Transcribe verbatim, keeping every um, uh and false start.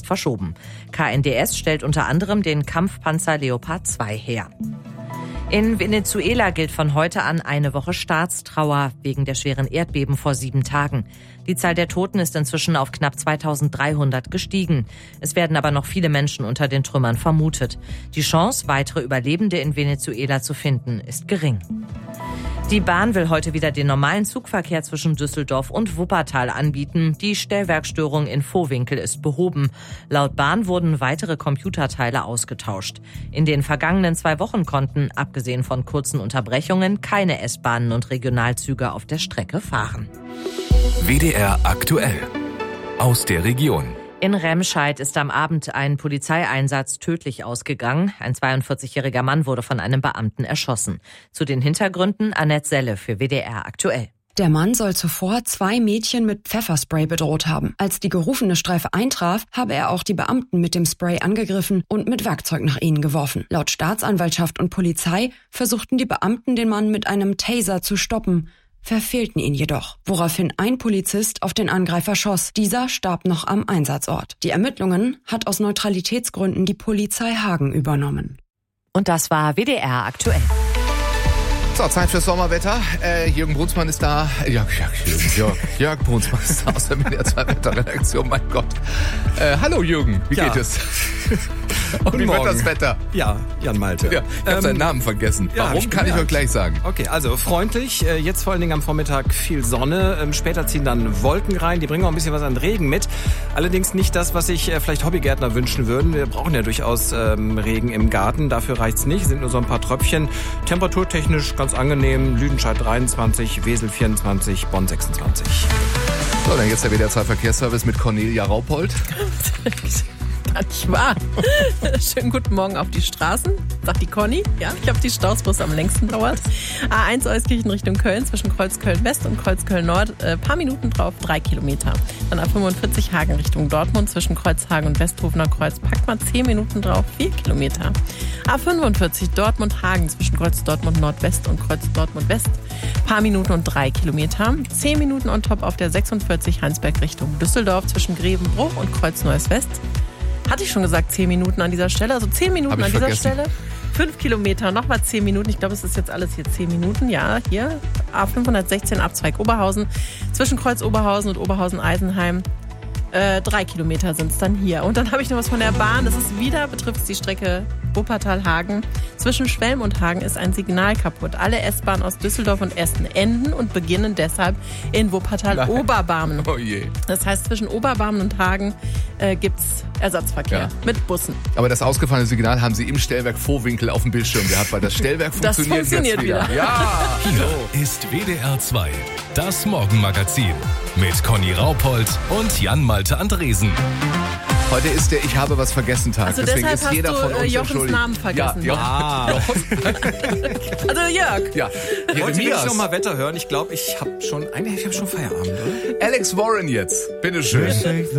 ist verschoben. K N D S stellt unter anderem den Kampfpanzer Leopard zwei her. In Venezuela gilt von heute an eine Woche Staatstrauer wegen der schweren Erdbeben vor sieben Tagen. Die Zahl der Toten ist inzwischen auf knapp zweitausenddreihundert gestiegen. Es werden aber noch viele Menschen unter den Trümmern vermutet. Die Chance, weitere Überlebende in Venezuela zu finden, ist gering. Die Bahn will heute wieder den normalen Zugverkehr zwischen Düsseldorf und Wuppertal anbieten. Die Stellwerkstörung in Vohwinkel ist behoben. Laut Bahn wurden weitere Computerteile ausgetauscht. In den vergangenen zwei Wochen konnten, abgesehen von kurzen Unterbrechungen, keine S-Bahnen und Regionalzüge auf der Strecke fahren. W D R aktuell aus der Region. In Remscheid ist am Abend ein Polizeieinsatz tödlich ausgegangen. Ein zweiundvierzigjähriger Mann wurde von einem Beamten erschossen. Zu den Hintergründen Annette Selle für W D R aktuell. Der Mann soll zuvor zwei Mädchen mit Pfefferspray bedroht haben. Als die gerufene Streife eintraf, habe er auch die Beamten mit dem Spray angegriffen und mit Werkzeug nach ihnen geworfen. Laut Staatsanwaltschaft und Polizei versuchten die Beamten, den Mann mit einem Taser zu stoppen, verfehlten ihn jedoch, woraufhin ein Polizist auf den Angreifer schoss. Dieser starb noch am Einsatzort. Die Ermittlungen hat aus Neutralitätsgründen die Polizei Hagen übernommen. Und das war W D R aktuell. So, Zeit fürs Sommerwetter. Äh, Jürgen Brunsmann ist da. Jörg, Jörg, Jürgen, Jörg, Jörg Brunsmann ist da aus der W D R zwei Wetterredaktion. Mein Gott. Äh, hallo Jürgen, wie ja. geht es? Und wie wird das Wetter? Ja, Jan Malte. Ja, ich habe ähm, seinen Namen vergessen. Ja, Warum, ich kann ich euch gleich sagen. Okay, also freundlich. Jetzt vor allen Dingen am Vormittag viel Sonne. Später ziehen dann Wolken rein. Die bringen auch ein bisschen was an Regen mit. Allerdings nicht das, was sich vielleicht Hobbygärtner wünschen würden. Wir brauchen ja durchaus ähm, Regen im Garten. Dafür reicht's nicht. Sind nur so ein paar Tröpfchen. Temperaturtechnisch ganz angenehm. Lüdenscheid dreiundzwanzig, Wesel vierundzwanzig, Bonn sechsundzwanzig. So, dann jetzt der W D R zwei Verkehrsservice mit Cornelia Raupold. Nicht wahr. Schönen guten Morgen auf die Straßen, sagt die Conny. Ja, ich habe die Staus, wo es am längsten dauert. A eins Euskirchen Richtung Köln, zwischen Kreuzköln-West und Kreuzköln-Nord. Äh, paar Minuten drauf, drei Kilometer. Dann A fünfundvierzig Hagen Richtung Dortmund, zwischen Kreuzhagen und Westhofener Kreuz. Packt mal zehn Minuten drauf, vier Kilometer. A fünfundvierzig Dortmund-Hagen, zwischen Kreuz Dortmund Nordwest und Kreuz Dortmund West. Paar Minuten und drei Kilometer. zehn Minuten on top auf der sechsundvierzig Heinsberg Richtung Düsseldorf, zwischen Grevenbruch und Kreuz Neues West. Hatte ich schon gesagt, zehn Minuten an dieser Stelle, also zehn Minuten an dieser vergessen. Stelle. fünf Kilometer, nochmal zehn Minuten. Ich glaube, es ist jetzt alles hier zehn Minuten. Ja, hier A fünfhundertsechzehn Abzweig Oberhausen. Zwischen Kreuz Oberhausen und Oberhausen-Eisenheim. Äh, drei Kilometer sind es dann hier. Und dann habe ich noch was von der Bahn. Das ist wieder, betrifft es die Strecke Wuppertal-Hagen. Zwischen Schwelm und Hagen ist ein Signal kaputt. Alle S-Bahnen aus Düsseldorf und Essen enden und beginnen deshalb in Wuppertal-Oberbarmen. Oh je. Das heißt, zwischen Oberbarmen und Hagen äh, gibt es Ersatzverkehr Ja. mit Bussen. Aber das ausgefallene Signal haben Sie im Stellwerk Vohwinkel auf dem Bildschirm gehabt, weil das Stellwerk Das funktioniert, funktioniert jetzt wieder. wieder. Ja! Hier ist W D R zwei, das Morgenmagazin mit Conny Raupold und Jan Malte Andresen. Heute ist der Ich habe was vergessen Tag. Also Deswegen deshalb ist hast jeder du von äh, uns Jochens entschuldigt. Namen vergessen. Ja, Jochen. Ah, Also Jörg. Ja. wollt ihr wirklich Jeremias. noch mal Wetter hören? Ich glaube, ich habe schon, eigentlich, ich habe schon Feierabend, oder? Alex Warren jetzt. Bitteschön.